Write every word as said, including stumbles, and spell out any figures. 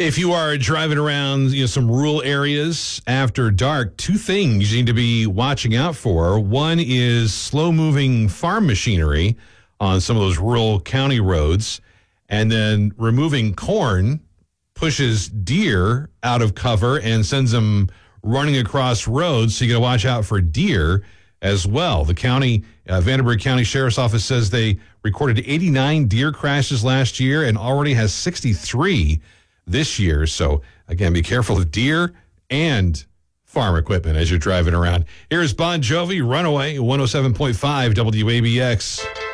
If you are driving around, you know, some rural areas after dark, two things you need to be watching out for. One is slow-moving farm machinery on some of those rural county roads, and then removing corn pushes deer out of cover and sends them running across roads, so you got to watch out for deer as well. The county, uh, Vanderburgh County Sheriff's Office says they recorded eighty-nine deer crashes last year and already has sixty-three this year. So, again, be careful of deer and farm equipment as you're driving around. Here's Bon Jovi, Runaway, one oh seven point five W A B X.